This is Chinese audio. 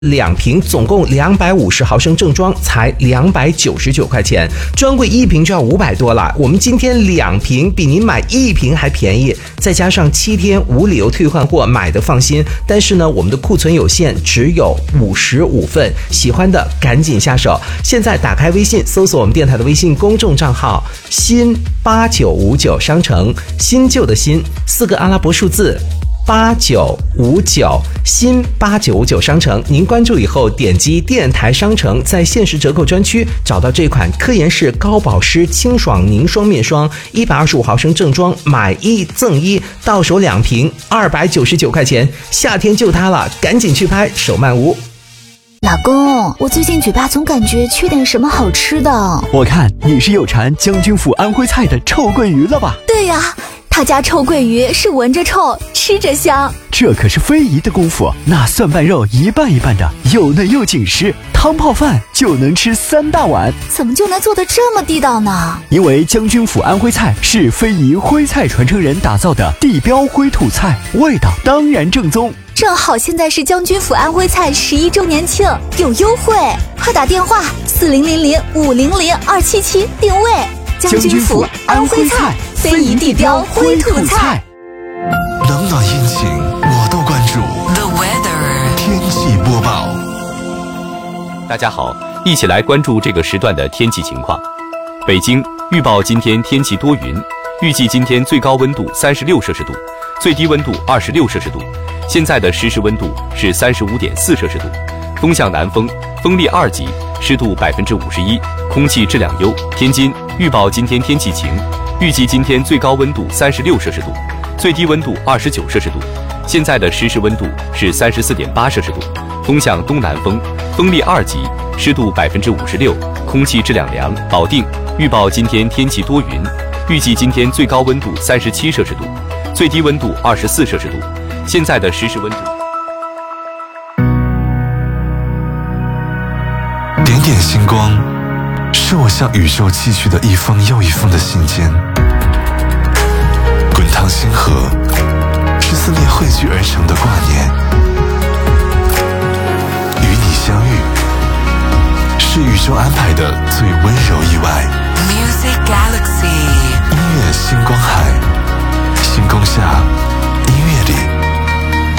2瓶总共250毫升正装才299块钱，专柜1瓶就要500多了。我们今天2瓶比您买1瓶还便宜，再加上7天无理由退换货，买的放心。但是呢，我们的库存有限，只有55份，喜欢的赶紧下手。现在打开微信，搜索我们电台的微信公众账号新8959商城，新旧的新4个阿拉伯数字8959新8959商城，您关注以后点击电台商城，在限时折扣专区找到这款科颜氏高保湿清爽凝霜面霜，125毫升正装，买1赠1，到手2瓶299块钱，夏天就它了，赶紧去拍，手慢无。 老公，我最近嘴巴总感觉缺点什么好吃的。 我看你是有馋将军府安徽菜的臭鳜鱼了吧？ 对呀，他家臭鳜鱼是闻着臭，吃着香。 这可是非遗的功夫，那蒜瓣肉一半一半的，又嫩又紧实，汤泡饭就能吃3大碗。 怎么就能做得这么地道呢？ 因为将军府安徽菜是非遗徽菜传承人打造的地标徽土菜，味道当然正宗。 正好现在是将军府安徽菜11周年庆，有优惠，快打电话4000500277定位。 将军府安徽菜， 非遗地标徽土菜。 冷暖阴晴我都关注。 The weather 天气播报。 大家好，一起来关注这个时段的天气情况。北京预报今天天气多云，预计今天最高温度36摄氏度，最低温度26摄氏度。现在的实时温度是35.4摄氏度，风向南风，风力2级，湿度51%，空气质量优。天津预报今天天气晴，预计今天最高温度36摄氏度，最低温度29摄氏度。现在的实时温度是34.8摄氏度，风向东南风，风力2级，湿度56%，空气质量良。保定预报今天天气多云，预计今天最高温度37摄氏度，最低温度24摄氏度。现在的实时温度。 点点星光，是我向宇宙寄去的一封又一封的信笺。滚烫星河，是思念汇聚而成的挂念。与你相遇，是宇宙安排的最温柔意外。 Music Galaxy 音乐星光海，星空下，音乐